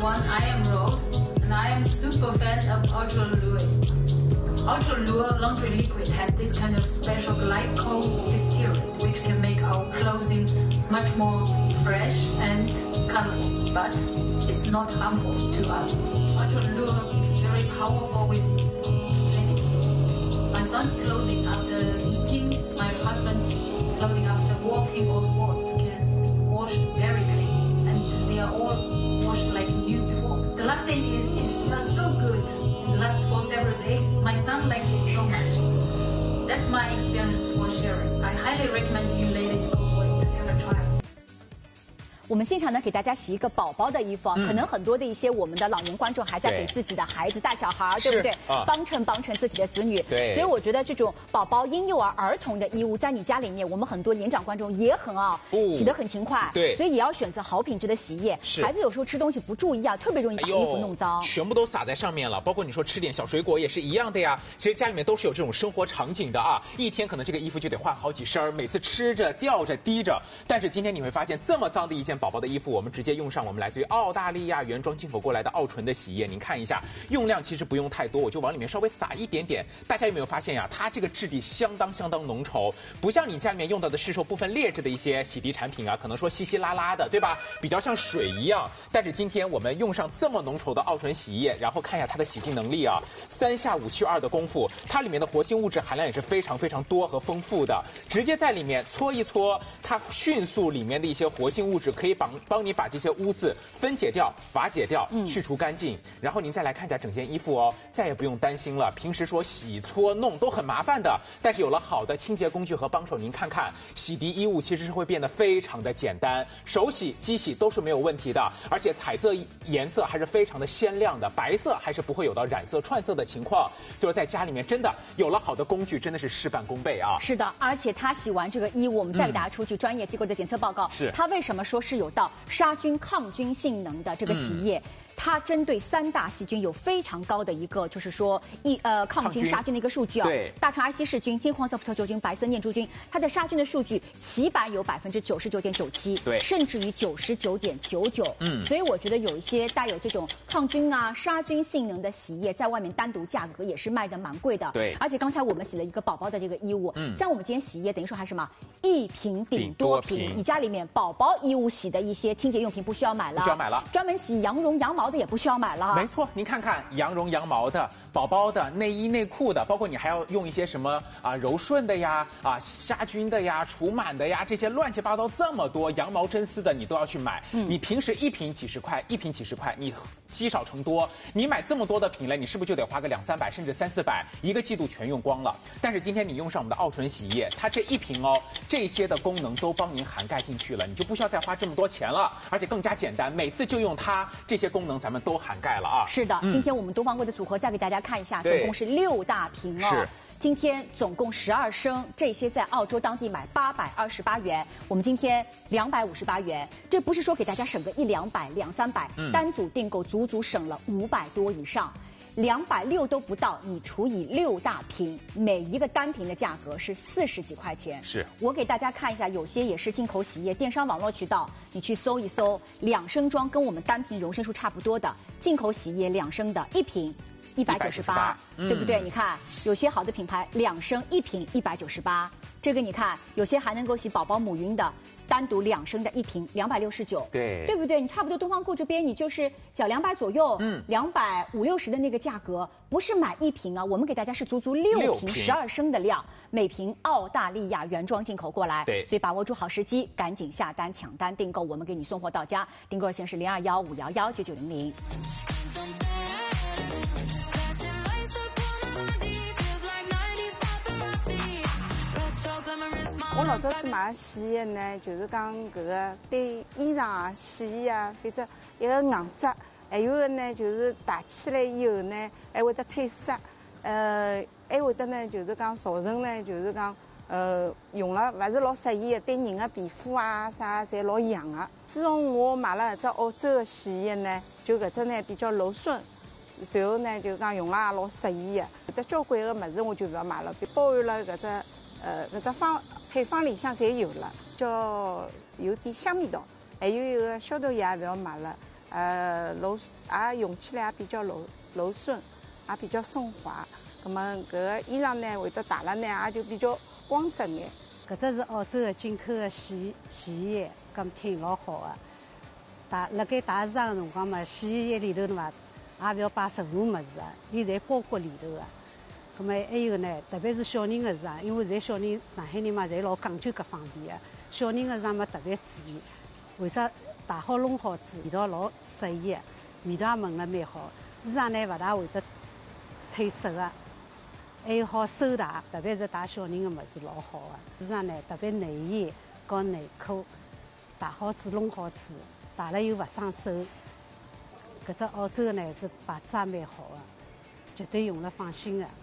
everyone, I am Rose, and I am super fan of Ultra Lure. Ultra Lure laundry liquid has this kind of special glycol distillate, which can make our clothing much more fresh and colorful, but it's not harmful to us. Ultra Lure is very powerful with its cleaning. My son's clothing after eating, my husband's clothing after walking or sports can be washed very clean, and they are all washed like new before. The last thing is it smells so good. It lasts for several days. My son likes it so much. That's my experience for sharing. I highly recommend you ladies go for it. Just have a try. 我们现场呢给大家洗一个宝宝的衣服，可能很多的一些我们的老年观众还在给自己的孩子、大小孩，对不对？帮衬自己的子女。对。所以我觉得这种宝宝、婴幼儿、儿童的衣物，在你家里面，我们很多年长观众也很洗得很勤快。对。所以也要选择好品质的洗衣液。是。孩子有时候吃东西不注意特别容易把衣服弄脏。 全部都撒在上面了，包括你说吃点小水果也是一样的呀。其实家里面都是有这种生活场景的一天可能这个衣服就得换好几身，每次吃着、吊着、滴着。但是今天你会发现，这么脏的一件宝宝的衣服，我们直接用上我们来自于澳大利亚原装进口过来的奥纯的洗衣液。您看一下，用量其实不用太多，我就往里面稍微撒一点点。大家有没有发现呀？它这个质地相当浓稠，不像你家里面用到的市售部分劣质的一些洗涤产品可能说稀稀拉拉的，对吧？比较像水一样。但是今天我们用上这么浓稠的奥纯洗衣液，然后看一下它的洗净能力3下5去2的功夫，它里面的活性物质含量也是非常多和丰富的。直接在里面搓一搓，它迅速里面的一些活性物质可以帮你把这些污渍分解掉、瓦解掉、去除干净。然后您再来看一下整件衣服再也不用担心了。平时说洗搓弄都很麻烦的，但是有了好的清洁工具和帮手，您看看洗涤衣物其实是会变得非常的简单，手洗、机洗都是没有问题的，而且彩色颜色还是非常的鲜亮的，白色还是不会有到染色串色的情况。就是在家里面真的有了好的工具，真的是事半功倍是的，而且他洗完这个衣物，我们再给大家出具专业机构的检测报告。是，他为什么说是有到杀菌抗菌性能的这个洗衣液？它针对3大细菌有非常高的一个，就是说抗菌杀菌的一个数据对，大肠癌希氏菌、金黄色葡萄球菌、白色念珠菌，它的杀菌的数据起码有99.97%，对，甚至于99.99%。所以我觉得有一些带有这种抗菌杀菌性能的洗衣液，在外面单独价格也是卖的蛮贵的。对，而且刚才我们洗了一个宝宝的这个衣物，像我们今天洗衣液等于说还是什么1瓶顶多瓶，你家里面宝宝衣物洗的一些清洁用品不需要买了，专门洗羊绒、羊毛的也不需要买了。 没错，您看看羊绒、羊毛的、宝宝的、内衣内裤的，包括你还要用一些什么柔顺的呀、杀菌的呀、除螨的呀，这些乱七八糟这么多羊毛真丝的你都要去买。你平时1瓶几十块，你积少成多，你买这么多的品类，你是不是就得花个200-300甚至300-400，一个季度全用光了？但是今天你用上我们的奥纯洗衣液，它这1瓶这些的功能都帮您涵盖进去了，你就不需要再花这么多钱了，而且更加简单，每次就用它，这些功能咱们都涵盖了是的，今天我们东方贵的组合再给大家看一下，总共是6大瓶是。今天总共12升，这些在澳洲当地买828元，我们今天258元。这不是说给大家省个100-200、200-300，单组订购足足省了500多以上。260都不到，你除以6大瓶，每一个单瓶的价格是40几块钱。是，我给大家看一下，有些也是进口洗衣液，电商网络渠道，你去搜一搜，2升装跟我们单瓶容升数差不多的进口洗衣液2升的1瓶198，对不对？你看有些好的品牌2升1瓶198，这个你看有些还能够洗宝宝母婴的。单独2升的1瓶269，对不对？你差不多东方购这边你就是小200左右，250-260的那个价格，不是买1瓶我们给大家是足足6瓶12升的量，每瓶澳大利亚原装进口过来，所以把握住好时机，赶紧下单抢单订购，我们给你送货到家，订购热线是0215119900。 我老早子买洗衣液呢，就是讲搿个对衣裳洗衣反正一个硬质，还有个呢就是汏起来以后呢，还会得褪色，还会得呢就是讲造成呢就是讲用了勿是老适宜的，对人的皮肤啥侪老痒的。自从我买了搿只澳洲的洗衣液呢，就搿只呢比较柔顺，随后呢就讲用了也老适宜的。有得交关个物事我就勿要买了，包含了搿只搿只配方里向侪有了，叫有点香味道。还有一个消毒液也勿要买了， 柔也用起来也比较柔顺，也比较松滑。那么搿个衣裳呢，会得洗了呢，也就比较光泽眼。 搿只是澳洲的进口的洗衣液，搿么挺老好的。辣盖洗衣裳的辰光嘛，洗衣液里头的嘛，也勿要摆任何物事啊，伊侪包括里头的。咁么还有呢，特别是小人的衣裳，因为现在小人上海人嘛，侪老讲究搿方面的。小人的衣裳嘛特别注意，为啥洗好弄好子，味道老适宜的，味道也闻了蛮好。衣裳呢勿大会得褪色的，还有好收汏，特别是洗小人的物事老好的。衣裳呢特别内衣和内裤，洗好子弄好子，洗了又勿伤手。搿只澳洲的呢是牌子也蛮好的，绝对用了放心的。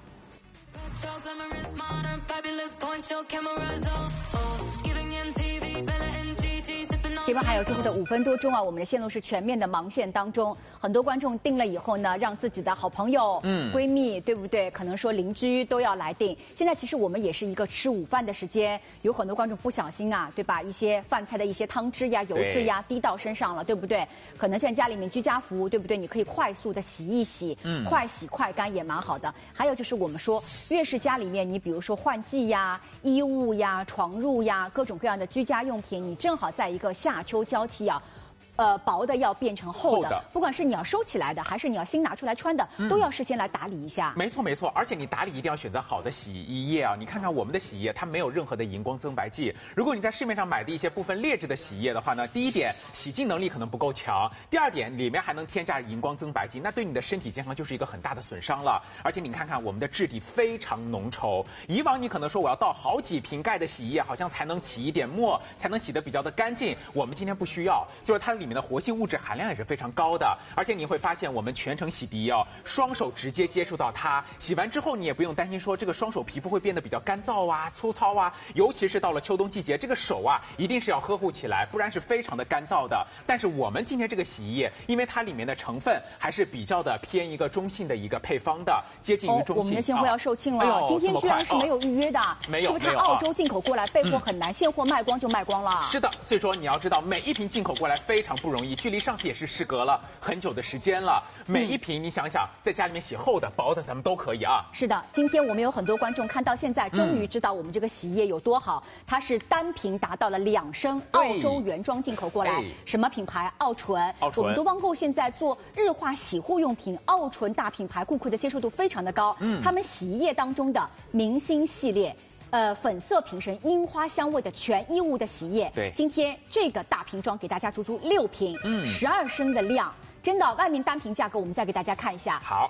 节目还有最后的5分多钟啊，我们的线路是全面的忙线当中，很多观众订了以后呢，让自己的好朋友、闺蜜，对不对？可能说邻居都要来订。现在其实我们也是一个吃午饭的时间，有很多观众不小心啊，对吧？一些饭菜的一些汤汁呀、油渍呀滴到身上了，对不对？可能现在家里面居家服，对不对？你可以快速的洗一洗，快洗快干也蛮好的。还有就是我们说，越是家里面，你比如说换季呀、衣物呀、床褥呀，各种各样的居家用品，你正好在一个夏秋交替啊。薄的要变成厚的，不管是你要收起来的，还是你要新拿出来穿的，都要事先来打理一下。 没错没错，而且你打理一定要选择好的洗衣液啊！你看看我们的洗衣液，它没有任何的荧光增白剂。如果你在市面上买的一些部分劣质的洗衣液的话呢，第一点洗净能力可能不够强，第二点里面还能添加荧光增白剂，那对你的身体健康就是一个很大的损伤了。而且你看看我们的质地非常浓稠，以往你可能说我要倒好几瓶盖的洗衣液，好像才能起一点沫，才能洗得比较的干净。我们今天不需要，就是它里面的活性物质含量也是非常高的，而且你会发现我们全程洗涤液双手直接接触到它，洗完之后你也不用担心说这个双手皮肤会变得比较干燥啊、粗糙啊，尤其是到了秋冬季节，这个手啊一定是要呵护起来，不然是非常的干燥的。但是我们今天这个洗衣液，因为它里面的成分还是比较的偏一个中性的一个配方的，接近于中性。 我们的现货要售罄了，今天居然是没有预约的， 没有， 是不是它澳洲进口过来备货很难，现货卖光就卖光了？ 是的，所以说你要知道，每一瓶进口过来非常不容易，距离上次也是时隔了很久的时间了。每一瓶你想想，在家里面洗厚的、薄的，咱们都可以啊。 是的，今天我们有很多观众看到现在，终于知道我们这个洗衣液有多好。它是单瓶达到了2升，澳洲原装进口过来。什么品牌？澳纯。我们多邦购现在做日化洗护用品，澳纯大品牌顾客的接受度非常的高。他们洗衣液当中的明星系列。粉色瓶身、樱花香味的全衣物的洗衣液， 对， 今天这个大瓶装给大家足足6瓶，12升的量。真的，外面单瓶价格我们再给大家看一下， 好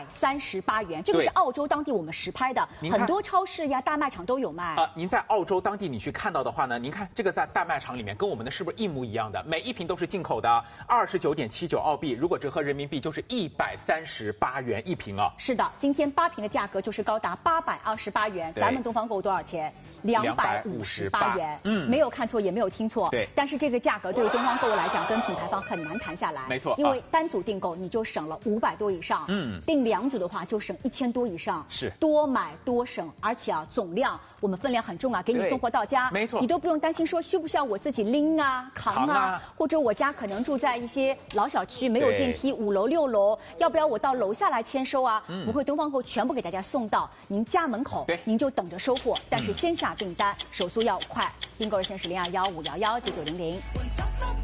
，138元，这个是澳洲当地我们实拍的，很多超市呀、大卖场都有卖。 您在澳洲当地你去看到的话呢，您看这个在大卖场里面跟我们的是不是一模一样的？每一瓶都是进口的，29.79澳币，如果折合人民币就是138元一瓶啊。 是的，今天8瓶的价格就是高达828元，咱们东方购多少钱？258元，没有看错也没有听错。 对， 但是这个价格对于东方购物来讲，跟品牌方很难谈下来。 没错， 因为单组订购你就省了500多以上，订2组的话就省1000多以上， 是多买多省，而且啊总量我们分量很重啊，给你送货到家， 没错， 你都不用担心说需不需要我自己拎啊、扛啊，或者我家可能住在一些老小区没有电梯，5楼6楼，要不要我到楼下来签收啊？不会，东方购全部给大家送到您家门口，您就等着收货，但是先下订单，手速要快，订购热线是0215119900。